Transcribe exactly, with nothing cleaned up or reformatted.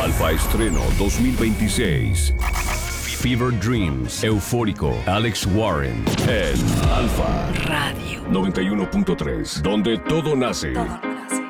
Alfa Estreno dos mil veintiséis. Fever Dreams, Eufórico, Alex Warren, en Alfa Radio noventa y uno punto tres, donde todo nace. Todo.